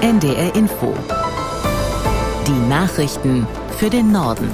NDR Info. Die Nachrichten für den Norden.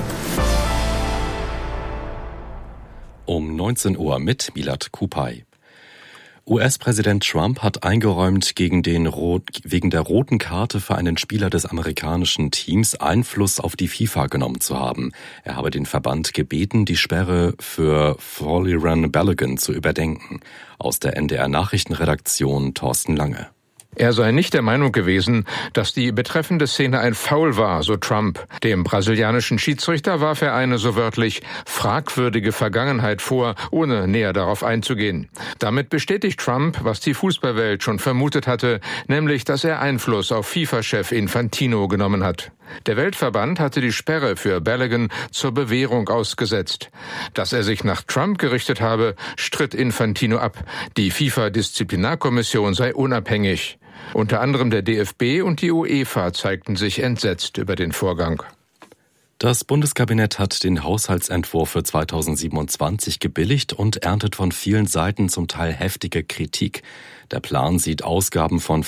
Um 19 Uhr mit Milad Kupay. US-Präsident Trump hat eingeräumt, wegen der roten Karte für einen Spieler des amerikanischen Teams Einfluss auf die FIFA genommen zu haben. Er habe den Verband gebeten, die Sperre für Folarin Balogun zu überdenken. Aus der NDR-Nachrichtenredaktion Thorsten Lange. Er sei nicht der Meinung gewesen, dass die betreffende Szene ein Foul war, so Trump. Dem brasilianischen Schiedsrichter warf er eine, so wörtlich, fragwürdige Vergangenheit vor, ohne näher darauf einzugehen. Damit bestätigt Trump, was die Fußballwelt schon vermutet hatte, nämlich, dass er Einfluss auf FIFA-Chef Infantino genommen hat. Der Weltverband hatte die Sperre für Balogun zur Bewährung ausgesetzt. Dass er sich nach Trump gerichtet habe, stritt Infantino ab. Die FIFA-Disziplinarkommission sei unabhängig. Unter anderem der DFB und die UEFA zeigten sich entsetzt über den Vorgang. Das Bundeskabinett hat den Haushaltsentwurf für 2027 gebilligt und erntet von vielen Seiten zum Teil heftige Kritik. Der Plan sieht Ausgaben von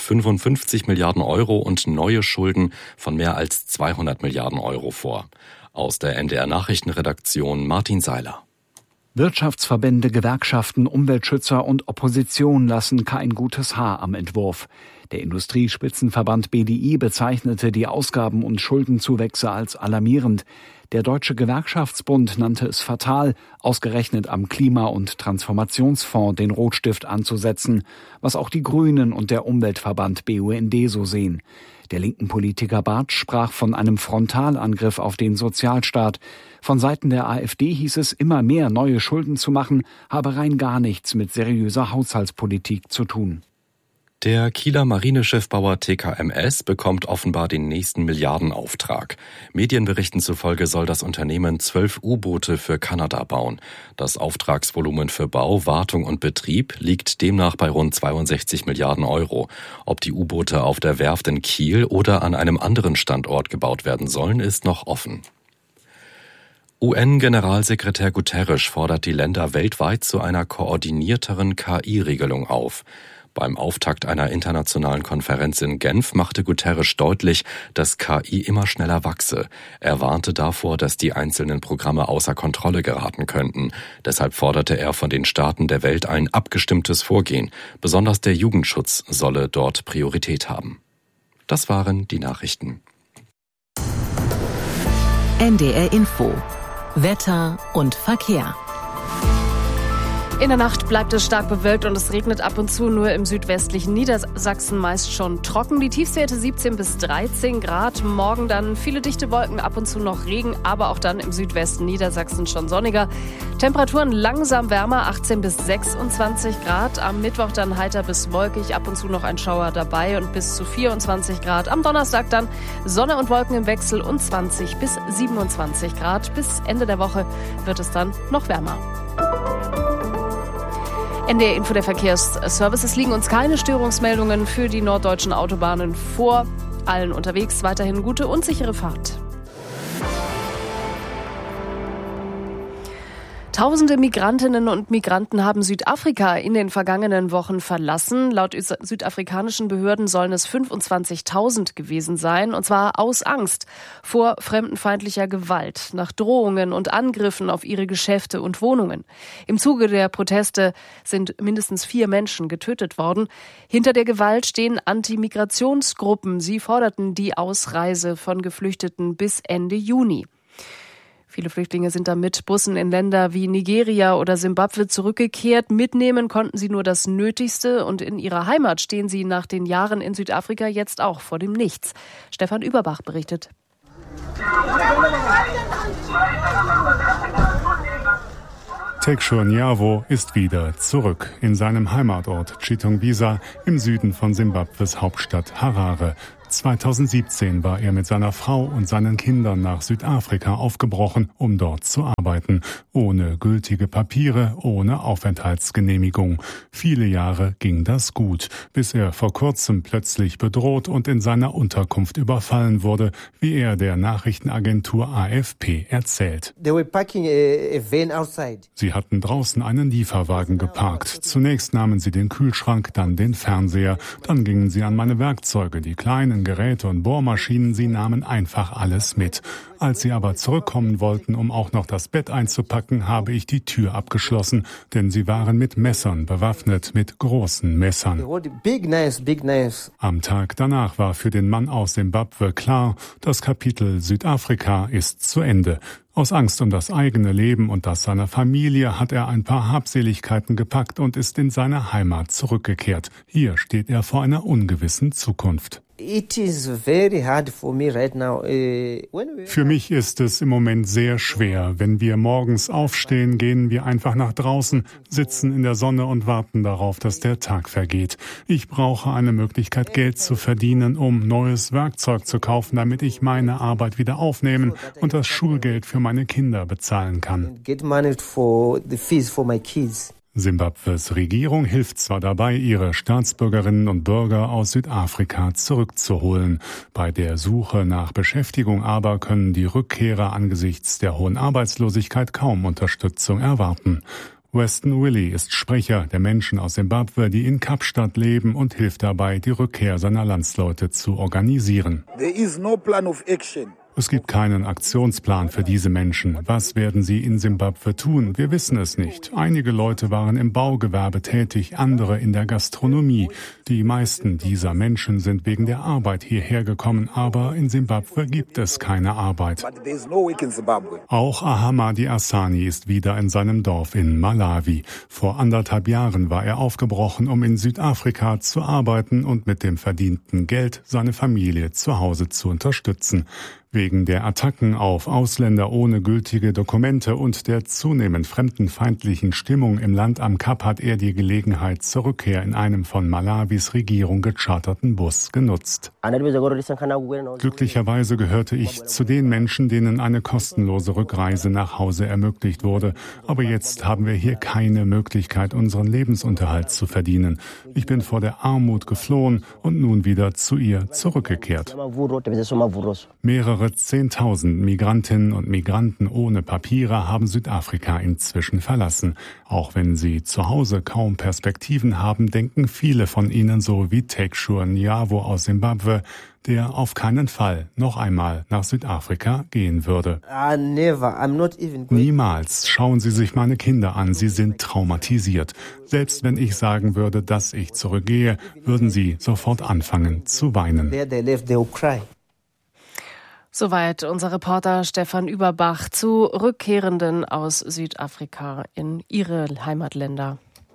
555 Milliarden Euro und neue Schulden von mehr als 200 Milliarden Euro vor. Aus der NDR-Nachrichtenredaktion Martin Seiler. Wirtschaftsverbände, Gewerkschaften, Umweltschützer und Opposition lassen kein gutes Haar am Entwurf. Der Industriespitzenverband BDI bezeichnete die Ausgaben- und Schuldenzuwächse als alarmierend. Der Deutsche Gewerkschaftsbund nannte es fatal, ausgerechnet am Klima- und Transformationsfonds den Rotstift anzusetzen, was auch die Grünen und der Umweltverband BUND so sehen. Der linken Politiker Bartsch sprach von einem Frontalangriff auf den Sozialstaat. Von Seiten der AfD hieß es, immer mehr neue Schulden zu machen, habe rein gar nichts mit seriöser Haushaltspolitik zu tun. Der Kieler Marineschiffbauer TKMS bekommt offenbar den nächsten Milliardenauftrag. Medienberichten zufolge soll das Unternehmen 12 U-Boote für Kanada bauen. Das Auftragsvolumen für Bau, Wartung und Betrieb liegt demnach bei rund 62 Milliarden Euro. Ob die U-Boote auf der Werft in Kiel oder an einem anderen Standort gebaut werden sollen, ist noch offen. UN-Generalsekretär Guterres fordert die Länder weltweit zu einer koordinierteren KI-Regelung auf. Beim Auftakt einer internationalen Konferenz in Genf machte Guterres deutlich, dass KI immer schneller wachse. Er warnte davor, dass die einzelnen Programme außer Kontrolle geraten könnten. Deshalb forderte er von den Staaten der Welt ein abgestimmtes Vorgehen. Besonders der Jugendschutz solle dort Priorität haben. Das waren die Nachrichten. NDR Info. Wetter und Verkehr. In der Nacht bleibt es stark bewölkt und es regnet ab und zu, nur im südwestlichen Niedersachsen meist schon trocken. Die Tiefstwerte 17 bis 13 Grad. Morgen dann viele dichte Wolken, ab und zu noch Regen, aber auch dann im Südwesten Niedersachsen schon sonniger. Temperaturen langsam wärmer, 18 bis 26 Grad. Am Mittwoch dann heiter bis wolkig, ab und zu noch ein Schauer dabei und bis zu 24 Grad. Am Donnerstag dann Sonne und Wolken im Wechsel und 20 bis 27 Grad. Bis Ende der Woche wird es dann noch wärmer. NDR Info, der Verkehrsservice. Es liegen uns keine Störungsmeldungen für die norddeutschen Autobahnen vor. Allen unterwegs weiterhin gute und sichere Fahrt. Tausende Migrantinnen und Migranten haben Südafrika in den vergangenen Wochen verlassen. Laut südafrikanischen Behörden sollen es 25.000 gewesen sein, und zwar aus Angst vor fremdenfeindlicher Gewalt, nach Drohungen und Angriffen auf ihre Geschäfte und Wohnungen. Im Zuge der Proteste sind mindestens 4 Menschen getötet worden. Hinter der Gewalt stehen Anti-Migrationsgruppen. Sie forderten die Ausreise von Geflüchteten bis Ende Juni. Viele Flüchtlinge sind da mit Bussen in Länder wie Nigeria oder Simbabwe zurückgekehrt. Mitnehmen konnten sie nur das Nötigste und in ihrer Heimat stehen sie nach den Jahren in Südafrika jetzt auch vor dem Nichts. Stefan Überbach berichtet. Tekshur Nyavo ist wieder zurück in seinem Heimatort Chitungwiza im Süden von Simbabwes Hauptstadt Harare. 2017 war er mit seiner Frau und seinen Kindern nach Südafrika aufgebrochen, um dort zu arbeiten. Ohne gültige Papiere, ohne Aufenthaltsgenehmigung. Viele Jahre ging das gut, bis er vor kurzem plötzlich bedroht und in seiner Unterkunft überfallen wurde, wie er der Nachrichtenagentur AFP erzählt. Sie hatten draußen einen Lieferwagen geparkt. Zunächst nahmen sie den Kühlschrank, dann den Fernseher, dann gingen sie an meine Werkzeuge, die kleinen Geräte und Bohrmaschinen, sie nahmen einfach alles mit. Als sie aber zurückkommen wollten, um auch noch das Bett einzupacken, habe ich die Tür abgeschlossen, denn sie waren mit Messern bewaffnet, mit großen Messern. Am Tag danach war für den Mann aus Simbabwe klar, das Kapitel Südafrika ist zu Ende. Aus Angst um das eigene Leben und das seiner Familie hat er ein paar Habseligkeiten gepackt und ist in seine Heimat zurückgekehrt. Hier steht er vor einer ungewissen Zukunft. Für mich ist es im Moment sehr schwer. Wenn wir morgens aufstehen, gehen wir einfach nach draußen, sitzen in der Sonne und warten darauf, dass der Tag vergeht. Ich brauche eine Möglichkeit, Geld zu verdienen, um neues Werkzeug zu kaufen, damit ich meine Arbeit wieder aufnehmen und das Schulgeld für meine Kinder bezahlen kann. Simbabwes Regierung hilft zwar dabei, ihre Staatsbürgerinnen und Bürger aus Südafrika zurückzuholen. Bei der Suche nach Beschäftigung aber können die Rückkehrer angesichts der hohen Arbeitslosigkeit kaum Unterstützung erwarten. Weston Willey ist Sprecher der Menschen aus Simbabwe, die in Kapstadt leben, und hilft dabei, die Rückkehr seiner Landsleute zu organisieren. There is no plan of action. Es gibt keinen Aktionsplan für diese Menschen. Was werden sie in Simbabwe tun? Wir wissen es nicht. Einige Leute waren im Baugewerbe tätig, andere in der Gastronomie. Die meisten dieser Menschen sind wegen der Arbeit hierher gekommen, aber in Simbabwe gibt es keine Arbeit. Auch Ahamadi Asani ist wieder in seinem Dorf in Malawi. Vor 1,5 Jahren war er aufgebrochen, um in Südafrika zu arbeiten und mit dem verdienten Geld seine Familie zu Hause zu unterstützen. Wegen der Attacken auf Ausländer ohne gültige Dokumente und der zunehmend fremdenfeindlichen Stimmung im Land am Kap hat er die Gelegenheit zur Rückkehr in einem von Malawis Regierung gecharterten Bus genutzt. Glücklicherweise gehörte ich zu den Menschen, denen eine kostenlose Rückreise nach Hause ermöglicht wurde. Aber jetzt haben wir hier keine Möglichkeit, unseren Lebensunterhalt zu verdienen. Ich bin vor der Armut geflohen und nun wieder zu ihr zurückgekehrt. Mehrere 10.000 Migrantinnen und Migranten ohne Papiere haben Südafrika inzwischen verlassen. Auch wenn sie zu Hause kaum Perspektiven haben, denken viele von ihnen so wie Tekshur Nyavo aus Simbabwe, der auf keinen Fall noch einmal nach Südafrika gehen würde. Niemals. Schauen Sie sich meine Kinder an, sie sind traumatisiert. Selbst wenn ich sagen würde, dass ich zurückgehe, würden sie sofort anfangen zu weinen. Soweit unser Reporter Stefan Überbach zu Rückkehrenden aus Südafrika in ihre Heimatländer.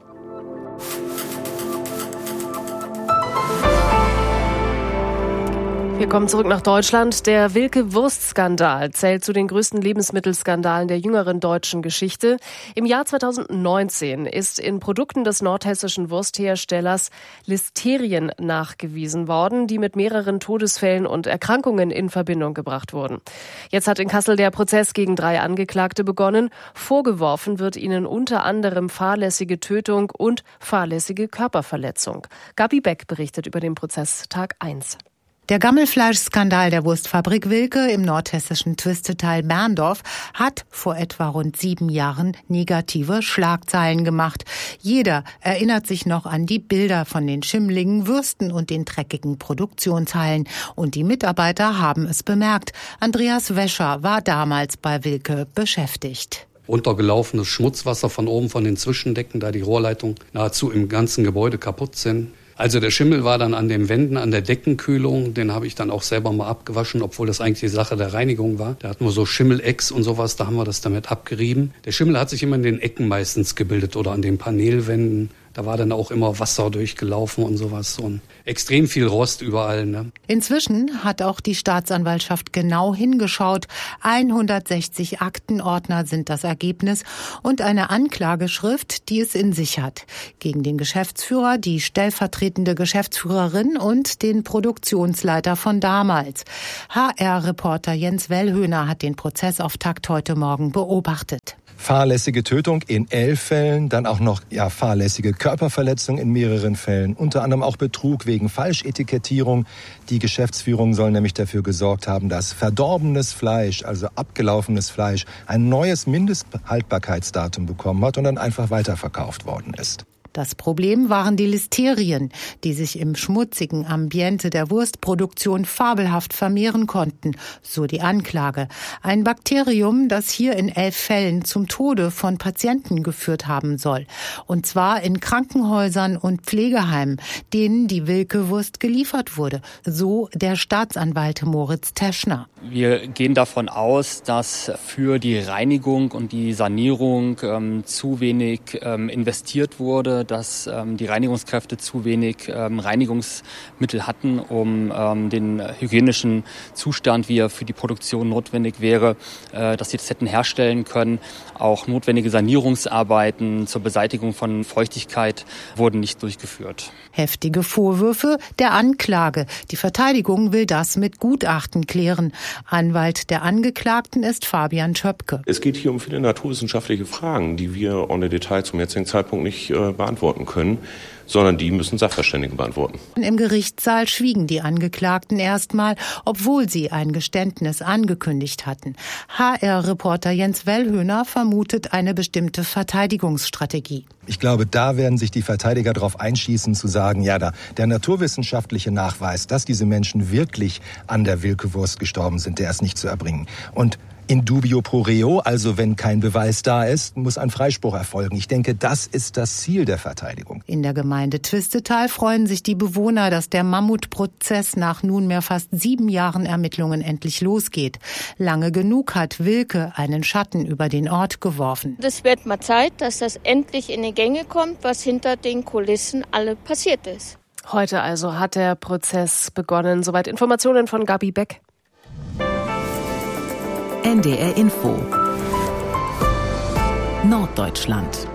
Wir kommen zurück nach Deutschland. Der Wilke-Wurst-Skandal zählt zu den größten Lebensmittelskandalen der jüngeren deutschen Geschichte. Im Jahr 2019 ist in Produkten des nordhessischen Wurstherstellers Listerien nachgewiesen worden, die mit mehreren Todesfällen und Erkrankungen in Verbindung gebracht wurden. Jetzt hat in Kassel der Prozess gegen 3 Angeklagte begonnen. Vorgeworfen wird ihnen unter anderem fahrlässige Tötung und fahrlässige Körperverletzung. Gabi Beck berichtet über den Prozess Tag 1. Der Gammelfleischskandal der Wurstfabrik Wilke im nordhessischen Twistetal Berndorf hat vor etwa rund 7 Jahren negative Schlagzeilen gemacht. Jeder erinnert sich noch an die Bilder von den schimmligen Würsten und den dreckigen Produktionshallen. Und die Mitarbeiter haben es bemerkt. Andreas Wäscher war damals bei Wilke beschäftigt. Runtergelaufenes Schmutzwasser von oben von den Zwischendecken, da die Rohrleitungen nahezu im ganzen Gebäude kaputt sind. Also der Schimmel war dann an den Wänden, an der Deckenkühlung. Den habe ich dann auch selber mal abgewaschen, obwohl das eigentlich die Sache der Reinigung war. Da hatten wir so Schimmelecks und sowas, da haben wir das damit abgerieben. Der Schimmel hat sich immer in den Ecken meistens gebildet oder an den Panelwänden. Da war dann auch immer Wasser durchgelaufen und sowas und extrem viel Rost überall. Ne? Inzwischen hat auch die Staatsanwaltschaft genau hingeschaut. 160 Aktenordner sind das Ergebnis und eine Anklageschrift, die es in sich hat. Gegen den Geschäftsführer, die stellvertretende Geschäftsführerin und den Produktionsleiter von damals. HR-Reporter Jens Wellhöhner hat den Prozessauftakt heute Morgen beobachtet. Fahrlässige Tötung in 11 Fällen, dann auch noch fahrlässige Körperverletzung in mehreren Fällen, unter anderem auch Betrug wegen Falschetikettierung. Die Geschäftsführung soll nämlich dafür gesorgt haben, dass verdorbenes Fleisch, also abgelaufenes Fleisch, ein neues Mindesthaltbarkeitsdatum bekommen hat und dann einfach weiterverkauft worden ist. Das Problem waren die Listerien, die sich im schmutzigen Ambiente der Wurstproduktion fabelhaft vermehren konnten, so die Anklage. Ein Bakterium, das hier in 11 Fällen zum Tode von Patienten geführt haben soll. Und zwar in Krankenhäusern und Pflegeheimen, denen die Wilke-Wurst geliefert wurde. So der Staatsanwalt Moritz Teschner. Wir gehen davon aus, dass für die Reinigung und die Sanierung zu wenig investiert wurde, dass die Reinigungskräfte zu wenig Reinigungsmittel hatten, um den hygienischen Zustand, wie er für die Produktion notwendig wäre, dass sie das hätten herstellen können. Auch notwendige Sanierungsarbeiten zur Beseitigung von Feuchtigkeit wurden nicht durchgeführt. Heftige Vorwürfe der Anklage. Die Verteidigung will das mit Gutachten klären. Anwalt der Angeklagten ist Fabian Schöpke. Es geht hier um viele naturwissenschaftliche Fragen, die wir ohne Detail zum jetzigen Zeitpunkt nicht beantworten können, sondern die müssen Sachverständige beantworten. Im Gerichtssaal schwiegen die Angeklagten erstmal, obwohl sie ein Geständnis angekündigt hatten. HR-Reporter Jens Wellhöhner vermutet eine bestimmte Verteidigungsstrategie. Ich glaube, da werden sich die Verteidiger darauf einschießen, zu sagen, der naturwissenschaftliche Nachweis, dass diese Menschen wirklich an der Wilke-Wurst gestorben sind, der ist nicht zu erbringen. Und in dubio pro reo, also wenn kein Beweis da ist, muss ein Freispruch erfolgen. Ich denke, das ist das Ziel der Verteidigung. In der Gemeinde Twistetal freuen sich die Bewohner, dass der Mammutprozess nach nunmehr fast 7 Jahren Ermittlungen endlich losgeht. Lange genug hat Wilke einen Schatten über den Ort geworfen. Es wird mal Zeit, dass das endlich in die Gänge kommt, was hinter den Kulissen alle passiert ist. Heute also hat der Prozess begonnen. Soweit Informationen von Gabi Beck. NDR Info Norddeutschland.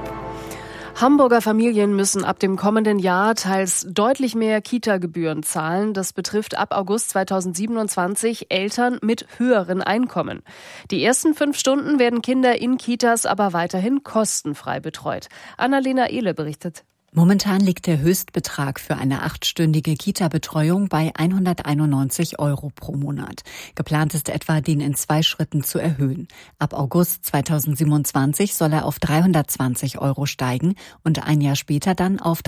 Hamburger Familien müssen ab dem kommenden Jahr teils deutlich mehr Kita-Gebühren zahlen. Das betrifft ab August 2027 Eltern mit höheren Einkommen. Die ersten 5 Stunden werden Kinder in Kitas aber weiterhin kostenfrei betreut. Annalena Ehle berichtet. Momentan liegt der Höchstbetrag für eine 8-stündige Kita-Betreuung bei 191 € pro Monat. Geplant ist etwa, den in 2 Schritten zu erhöhen. Ab August 2027 soll er auf 320 € steigen und ein Jahr später dann auf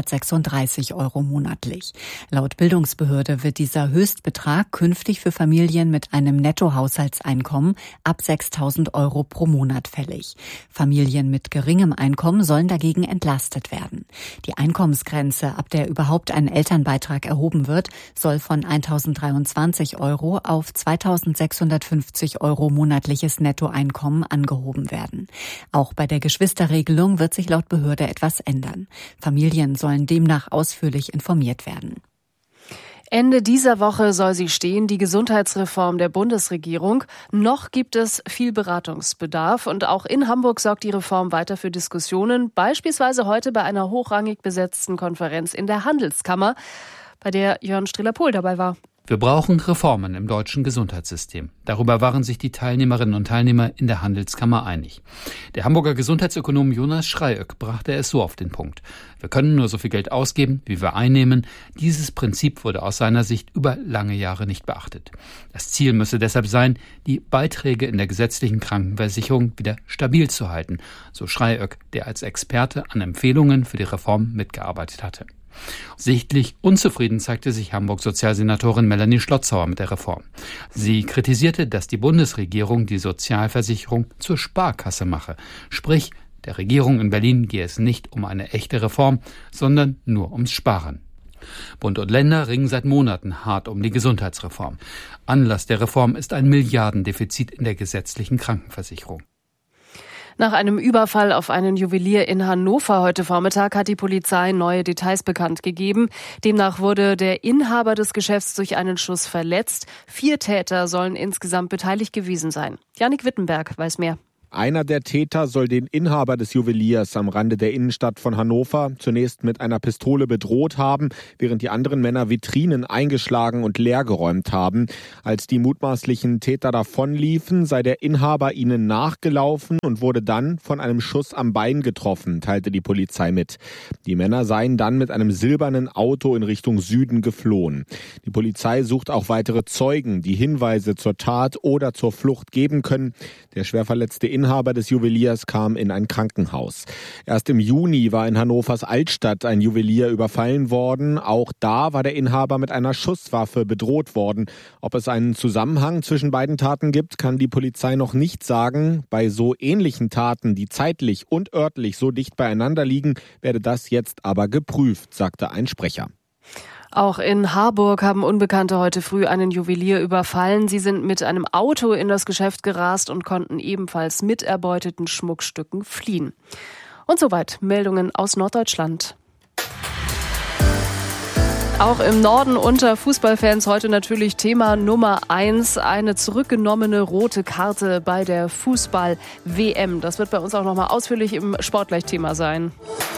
336 € monatlich. Laut Bildungsbehörde wird dieser Höchstbetrag künftig für Familien mit einem Nettohaushaltseinkommen ab 6.000 € pro Monat fällig. Familien mit geringem Einkommen sollen dagegen entlastet werden. Die Einkommensgrenze, ab der überhaupt ein Elternbeitrag erhoben wird, soll von 1.023 € auf 2.650 € monatliches Nettoeinkommen angehoben werden. Auch bei der Geschwisterregelung wird sich laut Behörde etwas ändern. Familien sollen demnach ausführlich informiert werden. Ende dieser Woche soll sie stehen, die Gesundheitsreform der Bundesregierung. Noch gibt es viel Beratungsbedarf und auch in Hamburg sorgt die Reform weiter für Diskussionen, beispielsweise heute bei einer hochrangig besetzten Konferenz in der Handelskammer, bei der Jörn Strehler-Pohl dabei war. Wir brauchen Reformen im deutschen Gesundheitssystem. Darüber waren sich die Teilnehmerinnen und Teilnehmer in der Handelskammer einig. Der Hamburger Gesundheitsökonom Jonas Schreiöck brachte es so auf den Punkt. Wir können nur so viel Geld ausgeben, wie wir einnehmen. Dieses Prinzip wurde aus seiner Sicht über lange Jahre nicht beachtet. Das Ziel müsse deshalb sein, die Beiträge in der gesetzlichen Krankenversicherung wieder stabil zu halten, so Schreiöck, der als Experte an Empfehlungen für die Reform mitgearbeitet hatte. Sichtlich unzufrieden zeigte sich Hamburg-Sozialsenatorin Melanie Schlotzauer mit der Reform. Sie kritisierte, dass die Bundesregierung die Sozialversicherung zur Sparkasse mache. Sprich, der Regierung in Berlin gehe es nicht um eine echte Reform, sondern nur ums Sparen. Bund und Länder ringen seit Monaten hart um die Gesundheitsreform. Anlass der Reform ist ein Milliardendefizit in der gesetzlichen Krankenversicherung. Nach einem Überfall auf einen Juwelier in Hannover heute Vormittag hat die Polizei neue Details bekannt gegeben. Demnach wurde der Inhaber des Geschäfts durch einen Schuss verletzt. 4 Täter sollen insgesamt beteiligt gewesen sein. Jannik Wittenberg weiß mehr. Einer der Täter soll den Inhaber des Juweliers am Rande der Innenstadt von Hannover zunächst mit einer Pistole bedroht haben, während die anderen Männer Vitrinen eingeschlagen und leergeräumt haben. Als die mutmaßlichen Täter davonliefen, sei der Inhaber ihnen nachgelaufen und wurde dann von einem Schuss am Bein getroffen, teilte die Polizei mit. Die Männer seien dann mit einem silbernen Auto in Richtung Süden geflohen. Die Polizei sucht auch weitere Zeugen, die Hinweise zur Tat oder zur Flucht geben können. Der schwerverletzte Inhaber des Juweliers kam in ein Krankenhaus. Erst im Juni war in Hannovers Altstadt ein Juwelier überfallen worden. Auch da war der Inhaber mit einer Schusswaffe bedroht worden. Ob es einen Zusammenhang zwischen beiden Taten gibt, kann die Polizei noch nicht sagen. Bei so ähnlichen Taten, die zeitlich und örtlich so dicht beieinander liegen, werde das jetzt aber geprüft, sagte ein Sprecher. Auch in Harburg haben Unbekannte heute früh einen Juwelier überfallen. Sie sind mit einem Auto in das Geschäft gerast und konnten ebenfalls mit erbeuteten Schmuckstücken fliehen. Und soweit Meldungen aus Norddeutschland. Auch im Norden unter Fußballfans heute natürlich Thema Nummer 1, eine zurückgenommene rote Karte bei der Fußball-WM. Das wird bei uns auch nochmal ausführlich im Sportgleich-Thema sein.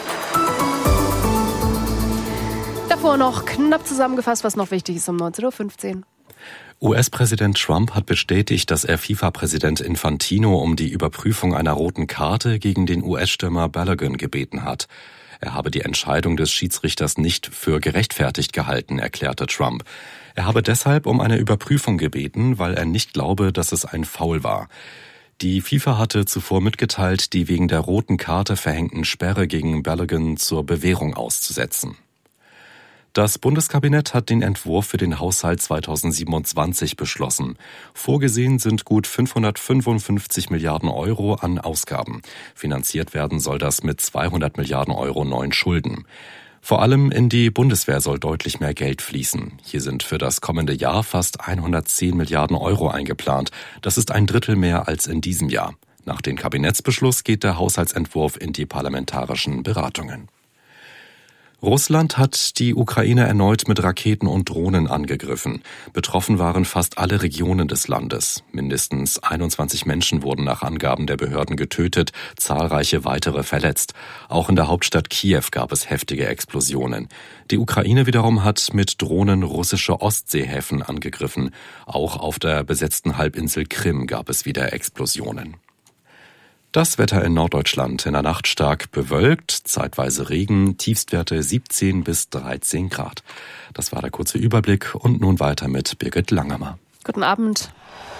Davor noch knapp zusammengefasst, was noch wichtig ist um 19.15 Uhr. US-Präsident Trump hat bestätigt, dass er FIFA-Präsident Infantino um die Überprüfung einer roten Karte gegen den US-Stürmer Balogun gebeten hat. Er habe die Entscheidung des Schiedsrichters nicht für gerechtfertigt gehalten, erklärte Trump. Er habe deshalb um eine Überprüfung gebeten, weil er nicht glaube, dass es ein Foul war. Die FIFA hatte zuvor mitgeteilt, die wegen der roten Karte verhängten Sperre gegen Balogun zur Bewährung auszusetzen. Das Bundeskabinett hat den Entwurf für den Haushalt 2027 beschlossen. Vorgesehen sind gut 555 Milliarden Euro an Ausgaben. Finanziert werden soll das mit 200 Milliarden Euro neuen Schulden. Vor allem in die Bundeswehr soll deutlich mehr Geld fließen. Hier sind für das kommende Jahr fast 110 Milliarden Euro eingeplant. Das ist ein Drittel mehr als in diesem Jahr. Nach dem Kabinettsbeschluss geht der Haushaltsentwurf in die parlamentarischen Beratungen. Russland hat die Ukraine erneut mit Raketen und Drohnen angegriffen. Betroffen waren fast alle Regionen des Landes. Mindestens 21 Menschen wurden nach Angaben der Behörden getötet, zahlreiche weitere verletzt. Auch in der Hauptstadt Kiew gab es heftige Explosionen. Die Ukraine wiederum hat mit Drohnen russische Ostseehäfen angegriffen. Auch auf der besetzten Halbinsel Krim gab es wieder Explosionen. Das Wetter in Norddeutschland: in der Nacht stark bewölkt, zeitweise Regen, Tiefstwerte 17 bis 13 Grad. Das war der kurze Überblick und nun weiter mit Birgit Langemer. Guten Abend.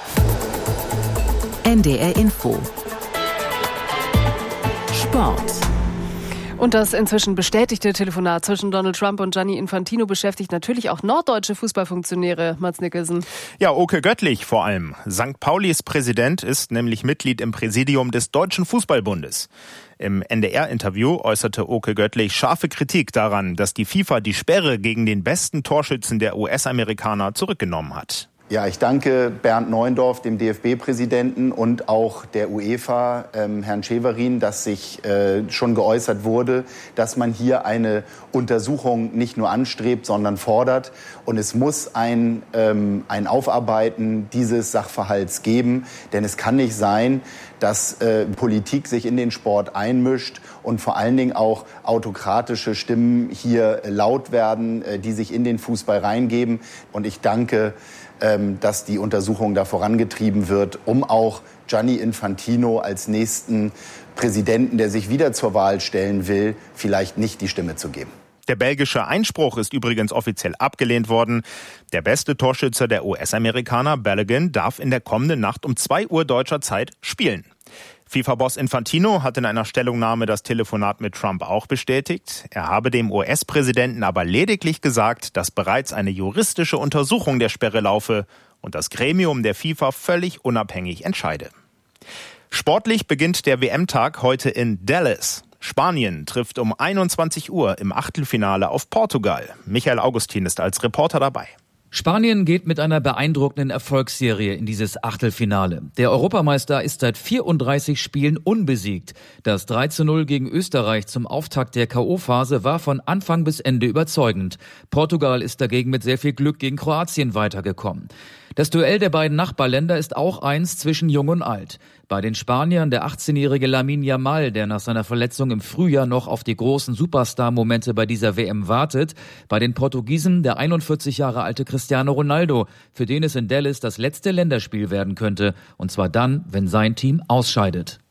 NDR Info. Sport. Und das inzwischen bestätigte Telefonat zwischen Donald Trump und Gianni Infantino beschäftigt natürlich auch norddeutsche Fußballfunktionäre. Mats Nicholson. Ja, Oke Göttlich vor allem. St. Paulis Präsident ist nämlich Mitglied im Präsidium des Deutschen Fußballbundes. Im NDR-Interview äußerte Oke Göttlich scharfe Kritik daran, dass die FIFA die Sperre gegen den besten Torschützen der US-Amerikaner zurückgenommen hat. Ja, ich danke Bernd Neuendorf, dem DFB-Präsidenten, und auch der UEFA, Herrn Scheverin, dass sich schon geäußert wurde, dass man hier eine Untersuchung nicht nur anstrebt, sondern fordert. Und es muss ein Aufarbeiten dieses Sachverhalts geben. Denn es kann nicht sein, dass Politik sich in den Sport einmischt und vor allen Dingen auch autokratische Stimmen hier laut werden, die sich in den Fußball reingeben. Und ich danke, dass die Untersuchung da vorangetrieben wird, um auch Gianni Infantino als nächsten Präsidenten, der sich wieder zur Wahl stellen will, vielleicht nicht die Stimme zu geben. Der belgische Einspruch ist übrigens offiziell abgelehnt worden. Der beste Torschütze der US-Amerikaner, Balogun, darf in der kommenden Nacht um 2 Uhr deutscher Zeit spielen. FIFA-Boss Infantino hat in einer Stellungnahme das Telefonat mit Trump auch bestätigt. Er habe dem US-Präsidenten aber lediglich gesagt, dass bereits eine juristische Untersuchung der Sperre laufe und das Gremium der FIFA völlig unabhängig entscheide. Sportlich beginnt der WM-Tag heute in Dallas. Spanien trifft um 21 Uhr im Achtelfinale auf Portugal. Michael Augustin ist als Reporter dabei. Spanien geht mit einer beeindruckenden Erfolgsserie in dieses Achtelfinale. Der Europameister ist seit 34 Spielen unbesiegt. Das 3:0 gegen Österreich zum Auftakt der K.O.-Phase war von Anfang bis Ende überzeugend. Portugal ist dagegen mit sehr viel Glück gegen Kroatien weitergekommen. Das Duell der beiden Nachbarländer ist auch eins zwischen Jung und Alt. Bei den Spaniern der 18-jährige Lamine Yamal, der nach seiner Verletzung im Frühjahr noch auf die großen Superstar-Momente bei dieser WM wartet. Bei den Portugiesen der 41 Jahre alte Cristiano Ronaldo, für den es in Dallas das letzte Länderspiel werden könnte. Und zwar dann, wenn sein Team ausscheidet.